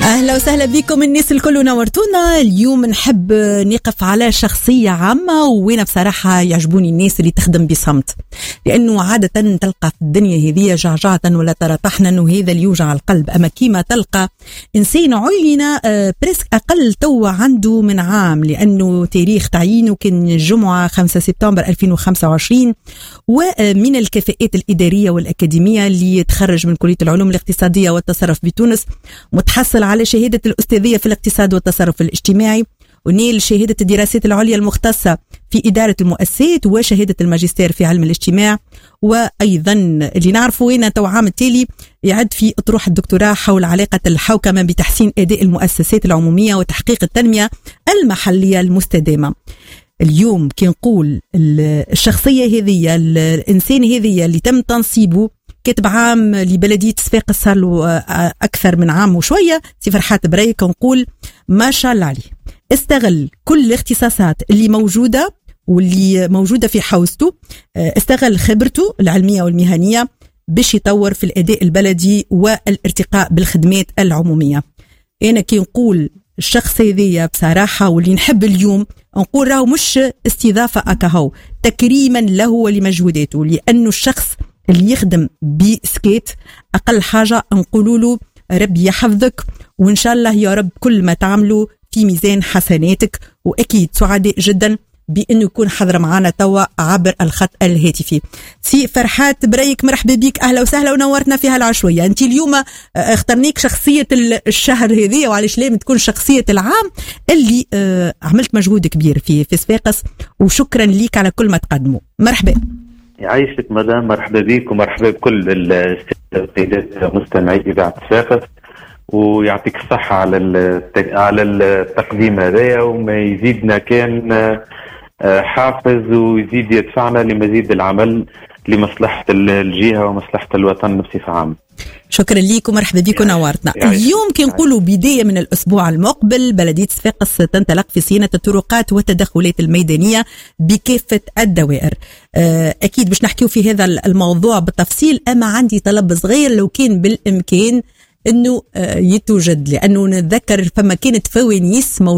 أهلا وسهلا بكم الناس الكل نورتونا. اليوم نحب نقف على شخصية عامة، وين بصراحة يعجبوني الناس اللي تخدم بصمت، لأنه عادة تلقى في الدنيا هذه جعجعة ولا ترى طحنا، وهذا اللي يوجع القلب. أما كيما تلقى إنسان عين بريسك أقل تو عنده من عام، لأنه تاريخ تعيينه كان الجمعة 5 سبتمبر 2025، ومن الكفاءات الإدارية والأكاديمية اللي تخرج من كلية العلوم الاقتصادية والتصرف بتونس، متحصل على شهادة الأستاذية في الاقتصاد والتصرف الاجتماعي، ونيل شهادة الدراسات العليا المختصة في إدارة المؤسسات، وشهادة الماجستير في علم الاجتماع. وأيضا اللي نعرفه هنا تو عام التالي يعد في أطروحة الدكتوراه حول علاقة الحوكمة بتحسين أداء المؤسسات العمومية وتحقيق التنمية المحلية المستدامة. اليوم كي نقول الشخصية هذه، الإنسان هذه اللي تم تنصيبه كاتب عام لبلدية صفاقس صار له أكثر من عام وشوية، سي فرحات بريك، نقول ما شاء الله عليه، استغل كل الاختصاصات اللي موجودة واللي موجودة في حوزته، استغل خبرته العلمية والمهنية باش يطور في الأداء البلدي والارتقاء بالخدمات العمومية. أنا كي نقول الشخص هذية بصراحة واللي نحب اليوم نقول راهو مش استضافة أكهو، تكريما له ولمجهوداته، لأنه الشخص اللي يخدم بسكيت أقل حاجة نقولوا له ربي يحفظك، وإن شاء الله يا رب كل ما تعملوا في ميزان حسناتك. وأكيد سعداء جدا بأنه يكون حضر معنا توا عبر الخط الهاتفي. سي فرحات بريك، مرحبا بك، أهلا وسهلا ونورتنا في هالعشوية. أنت اليوم اخترنيك شخصية الشهر هذه، وعليش ليه تكون شخصية العام اللي عملت مجهود كبير في صفاقس، وشكرا ليك على كل ما تقدمه. مرحبا. يعيشك مدام، مرحبا بك ومرحبا بكل السيدات مستمعي إذاعة صفاقس، ويعطيك الصحة على التقديم هذايا، وما يزيدنا كان حافز ويزيد يدفعنا لمزيد العمل لمصلحة الجهة ومصلحة الوطن بصفة عامة. شكرا ليك ومرحبا بك ونورتنا. اليوم كي نقولوا بداية من الأسبوع المقبل بلدية صفاقس تنطلق في صيانة الطرقات والتدخلات الميدانية بكافة الدوائر. أكيد باش نحكيو في هذا الموضوع بالتفصيل، أما عندي طلب صغير لو كان بالإمكان أنه يتوجد، لأنه نتذكر فما كانت فوانيس